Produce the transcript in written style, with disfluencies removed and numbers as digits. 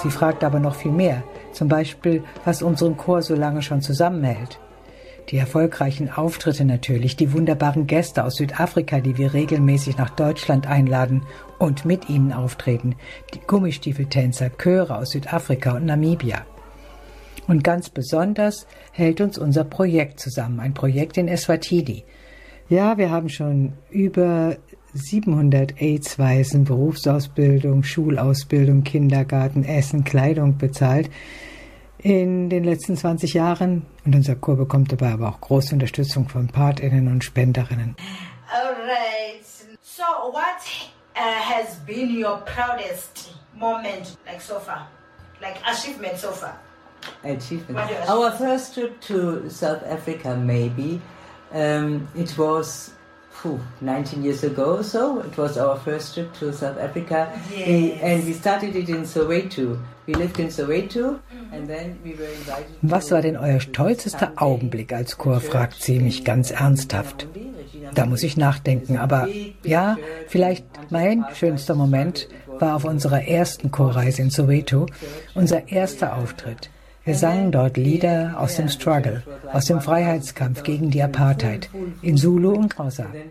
Sie fragt aber noch viel mehr. Zum Beispiel, was unseren Chor so lange schon zusammenhält. Die erfolgreichen Auftritte natürlich, die wunderbaren Gäste aus Südafrika, die wir regelmäßig nach Deutschland einladen und mit ihnen auftreten. Die Gummistiefeltänzer, Chöre aus Südafrika und Namibia. Und ganz besonders hält uns unser Projekt zusammen, ein Projekt in Eswatini. Ja, wir haben schon über 700 AIDS-Waisen Berufsausbildung, Schulausbildung, Kindergarten, Essen, Kleidung bezahlt in den letzten 20 Jahren. Und unser Chor bekommt dabei aber auch große Unterstützung von PatInnen und Spenderinnen. Alright. So what has been your proudest moment, like so far? Like achievement so far? Achievement. Our first trip to South Africa, maybe. It was 19 years ago, so it was our first trip to South Africa. Yes. And we started it in Soweto. We lived in Soweto and then we were invited. Was war denn euer stolzester Augenblick als Chor, fragt sie mich ganz ernsthaft. Da muss ich nachdenken, aber ja, vielleicht mein schönster Moment war auf unserer ersten Chorreise in Soweto, unser erster Auftritt. Wir sangen dort Lieder aus dem Struggle, aus dem Freiheitskampf gegen die Apartheid, in Zulu und Xhosa.